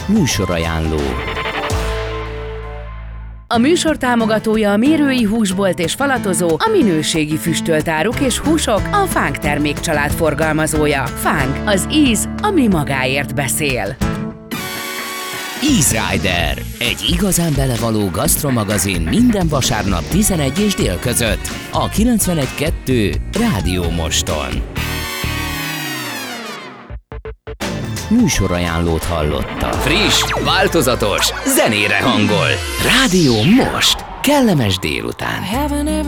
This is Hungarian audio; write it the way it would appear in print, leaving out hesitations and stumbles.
Műsorajánló. A műsor támogatója a Mérői Húsbolt és Falatozó, a minőségi füstölt áruk és húsok, a Fánk termékcsalád forgalmazója. Fánk, az íz, ami magáért beszél. Easy Rider, egy igazán belevaló gasztromagazin minden vasárnap 11 és dél között a 91.2 Rádió Moston. Műsorajánlót hallotta. Friss, változatos, zenére hangol. Rádió Most. Kellemes délután.